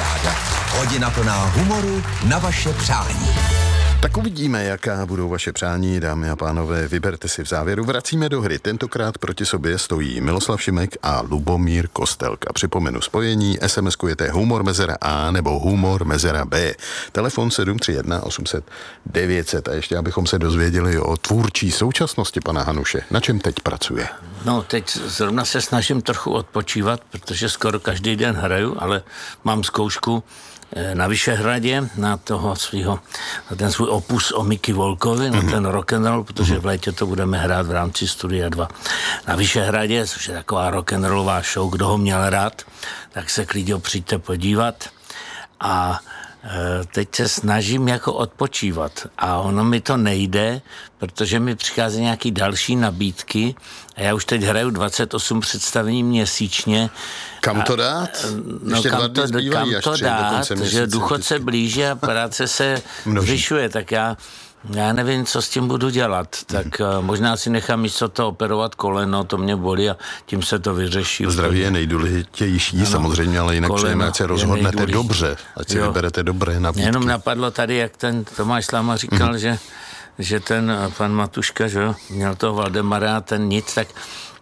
paráda. Hodina plná humoru na vaše přání. Tak uvidíme, jaká budou vaše přání, dámy a pánové, vyberte si v závěru. Vracíme do hry. Tentokrát proti sobě stojí Miloslav Šimek a Lubomír Kostelka. Připomenu spojení, SMS-kujete humor mezera A nebo humor mezera B. Telefon 731 800 900. A ještě abychom se dozvěděli o tvůrčí současnosti pana Hanuše. Na čem teď pracuje? No, teď zrovna se snažím trochu odpočívat, protože skoro každý den hraju, ale mám zkoušku na Vyšehradě, na ten svůj opus o Mickey Volkovi, na ten rock'n'roll, protože v létě to budeme hrát v rámci Studia 2 na Vyšehradě, což je taková rock'n'rollová show, kdo ho měl rád, tak se klidně přijďte podívat. A teď se snažím jako odpočívat a ono mi to nejde, protože mi přichází nějaký další nabídky a já už teď hraju 28 představení měsíčně. Kam to dát? No kam to dát, že důchod se blíží a práce se zvyšuje, tak já nevím, co s tím budu dělat, tak možná si nechám místo to operovat koleno, to mě bolí a tím se to vyřeší. Zdraví je nejdůležitější, samozřejmě, ale jinak přejeme, ať se rozhodnete dobře, ať si vyberete dobré nabídky. Jenom napadlo tady, jak ten Tomáš Slama říkal, že ten pan Matuška, že měl toho Valdemara a ten nic, tak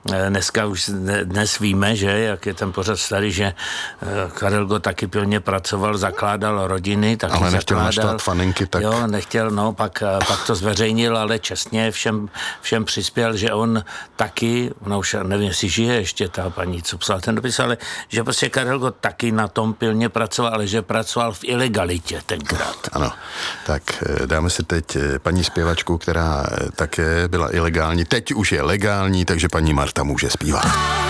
dnes víme, že jak je ten pořad starý, že Karel Gott taky pilně pracoval, zakládal rodiny, taky ale nechtěl naštvat faninky, tak... Jo, nechtěl, no, pak to zveřejnil, ale čestně všem přispěl, že on taky, no už nevím, jestli žije ještě ta paní, co psala ten dopis, ale že prostě Karel Gott taky na tom pilně pracoval, ale že pracoval v ilegalitě tenkrát. Ano, tak dáme si teď paní zpěvačku, která také byla ilegální, teď už je legální, takže paní Marta může zpívat.